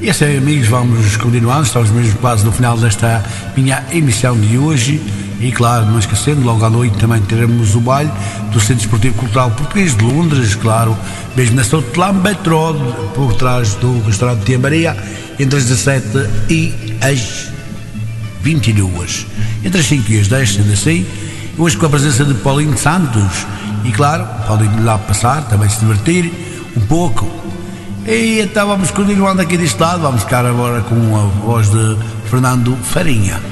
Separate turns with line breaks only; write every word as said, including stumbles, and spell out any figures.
E assim, amigos, vamos continuando, estamos mesmo quase no final desta minha emissão de hoje. E claro, não esquecendo, logo à noite também teremos o baile do Centro Esportivo Cultural Português de Londres, claro, mesmo na São Lambert Road, por trás do restaurante Tia Maria, entre as dezassete e as vinte e duas. Entre as cinco e as dez, sendo assim, hoje com a presença de Paulinho Santos. E claro, podem lá passar, também se divertir um pouco. E então vamos continuando aqui deste lado, vamos ficar agora com a voz de Fernando Farinha.